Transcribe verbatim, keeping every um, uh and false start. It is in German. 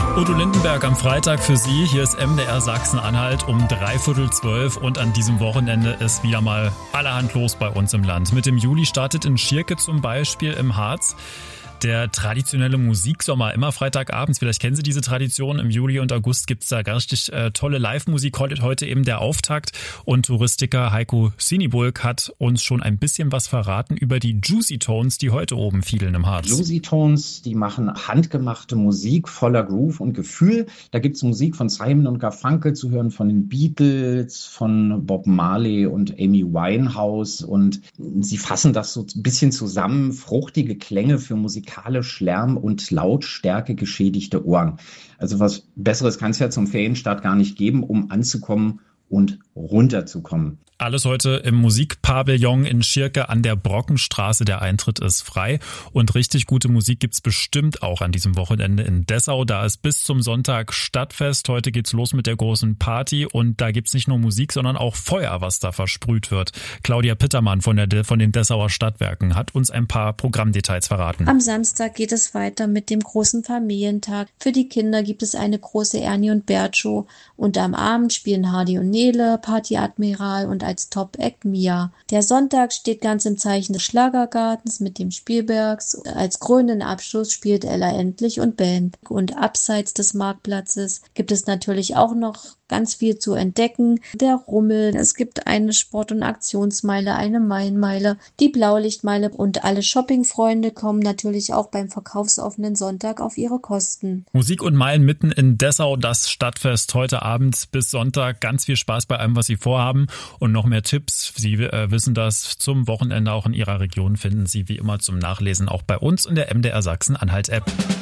Udo Lindenberg am Freitag für Sie. Hier ist M D R Sachsen-Anhalt um dreiviertel zwölf und an diesem Wochenende ist wieder mal allerhand los bei uns im Land. Mit dem Juli startet in Schierke zum Beispiel im Harz der traditionelle Musiksommer, immer Freitagabends. Vielleicht kennen Sie diese Tradition. Im Juli und August gibt's da gar richtig äh, tolle Live-Musik. Heute eben der Auftakt. Und Touristiker Heiko Sinibulk hat uns schon ein bisschen was verraten über die Juicy Tones, die heute oben fiedeln im Harz. Juicy Tones, die machen handgemachte Musik voller Groove und Gefühl. Da gibt's Musik von Simon und Garfunkel zu hören, von den Beatles, von Bob Marley und Amy Winehouse. Und sie fassen das so ein bisschen zusammen. Fruchtige Klänge für Musik. Musikalisch Lärm und Lautstärke geschädigte Ohren. Also was Besseres kann es ja zum Ferienstart gar nicht geben, um anzukommen und runterzukommen. Alles heute im Musikpavillon in Schierke an der Brockenstraße. Der Eintritt ist frei und richtig gute Musik gibt's bestimmt auch an diesem Wochenende in Dessau. Da ist bis zum Sonntag Stadtfest. Heute geht's los mit der großen Party und da gibt's nicht nur Musik, sondern auch Feuer, was da versprüht wird. Claudia Pittermann von der von den Dessauer Stadtwerken hat uns ein paar Programmdetails verraten. Am Samstag geht es weiter mit dem großen Familientag. Für die Kinder gibt es eine große Ernie und Bert Show und am Abend spielen Hardy und Nele, Party Admiral und als Top-Act Mia. Der Sonntag steht ganz im Zeichen des Schlagergartens mit dem Spielbergs. Als krönenden Abschluss spielt Ella Endlich und Band. Und abseits des Marktplatzes gibt es natürlich auch noch ganz viel zu entdecken. Der Rummel, es gibt eine Sport- und Aktionsmeile, eine Mainmeile, die Blaulichtmeile und alle Shoppingfreunde kommen natürlich auch beim verkaufsoffenen Sonntag auf ihre Kosten. Musik und Meilen mitten in Dessau, das Stadtfest heute Abend bis Sonntag. Ganz viel Spaß bei allem, was Sie vorhaben und noch mehr Tipps. Sie äh, wissen das zum Wochenende auch in Ihrer Region finden Sie wie immer zum Nachlesen auch bei uns in der M D R Sachsen-Anhalt-App.